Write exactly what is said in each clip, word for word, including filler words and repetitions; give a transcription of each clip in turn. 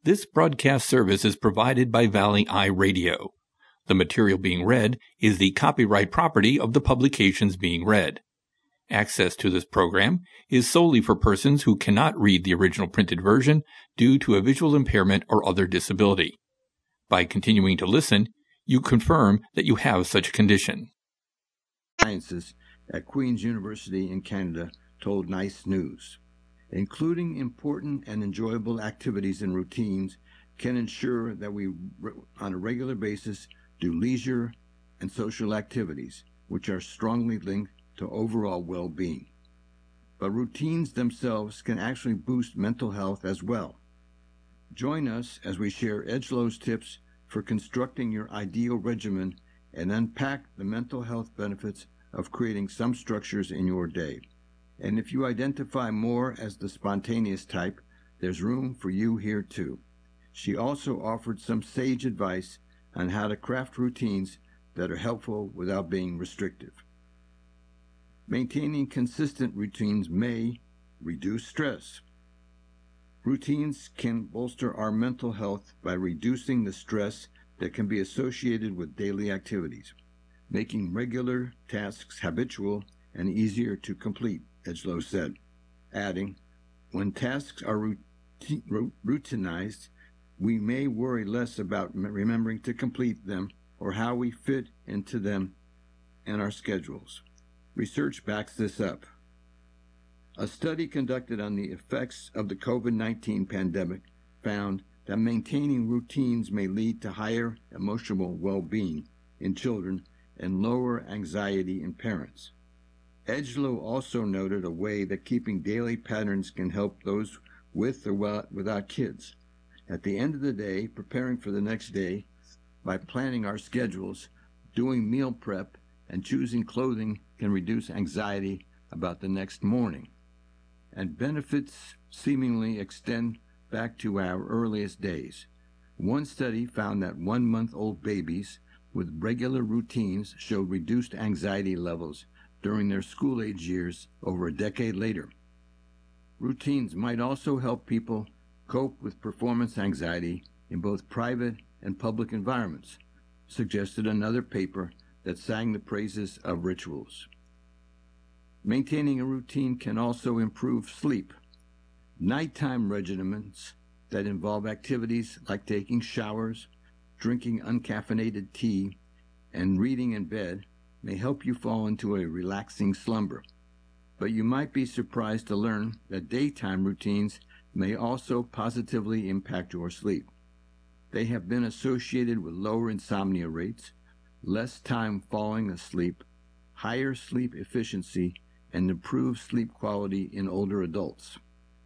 This broadcast service is provided by Valley Eye Radio. The material being read is the copyright property of the publications being read. Access to this program is solely for persons who cannot read the original printed version due to a visual impairment or other disability. By continuing to listen, you confirm that you have such a condition. Sciences at Queen's University in Canada told Nice News. Including important and enjoyable activities and routines can ensure that we, on a regular basis, do leisure and social activities, which are strongly linked to overall well-being. But routines themselves can actually boost mental health as well. Join us as we share Edgelow's tips for constructing your ideal regimen and unpack the mental health benefits of creating some structures in your day. And if you identify more as the spontaneous type, there's room for you here too. She also offered some sage advice on how to craft routines that are helpful without being restrictive. Maintaining consistent routines may reduce stress. Routines can bolster our mental health by reducing the stress that can be associated with daily activities, making regular tasks habitual and easier to complete, Edgelow said, adding, when tasks are routine, routinized, we may worry less about remembering to complete them or how we fit into them in our schedules. Research backs this up. A study conducted on the effects of the COVID nineteen pandemic found that maintaining routines may lead to higher emotional well-being in children and lower anxiety in parents. Edgelow also noted a way that keeping daily patterns can help those with or without kids. At the end of the day, preparing for the next day by planning our schedules, doing meal prep, and choosing clothing can reduce anxiety about the next morning. And benefits seemingly extend back to our earliest days. One study found that one-month-old babies with regular routines showed reduced anxiety levels during their school-age years over a decade later. Routines might also help people cope with performance anxiety in both private and public environments, suggested another paper that sang the praises of rituals. Maintaining a routine can also improve sleep. Nighttime regimens that involve activities like taking showers, drinking uncaffeinated tea, and reading in bed may help you fall into a relaxing slumber. But you might be surprised to learn that daytime routines may also positively impact your sleep. They have been associated with lower insomnia rates, less time falling asleep, higher sleep efficiency, and improved sleep quality in older adults.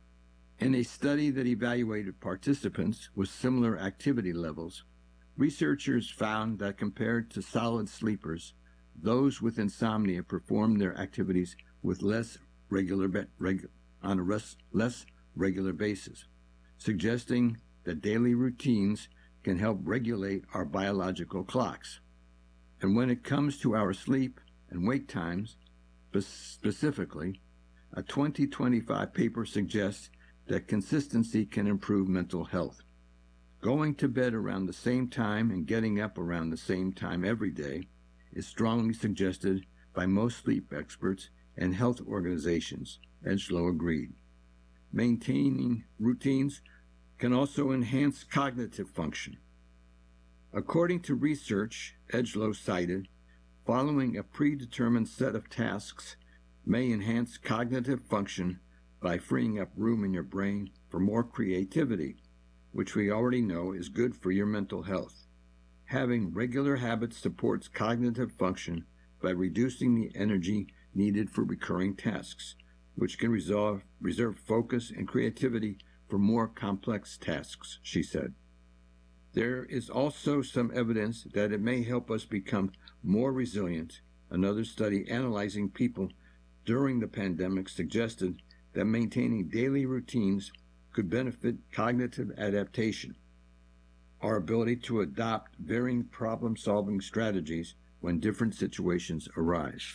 In a study that evaluated participants with similar activity levels, researchers found that compared to solid sleepers, those with insomnia performed their activities with less regular regu- on a res- less regular basis, suggesting that daily routines can help regulate our biological clocks. And when it comes to our sleep and wake times, specifically, a twenty twenty-five paper suggests that consistency can improve mental health. Going to bed around the same time and getting up around the same time every day is strongly suggested by most sleep experts and health organizations, Edgelow agreed. Maintaining routines can also enhance cognitive function. According to research Edgelow cited, following a predetermined set of tasks may enhance cognitive function by freeing up room in your brain for more creativity, which we already know is good for your mental health. Having regular habits supports cognitive function by reducing the energy needed for recurring tasks, which can resolve, reserve focus and creativity for more complex tasks, she said. There is also some evidence that it may help us become more resilient. Another study analyzing people during the pandemic suggested that maintaining daily routines could benefit cognitive adaptation, our ability to adopt varying problem-solving strategies when different situations arise.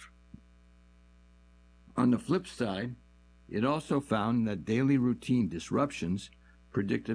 On the flip side, it also found that daily routine disruptions predicted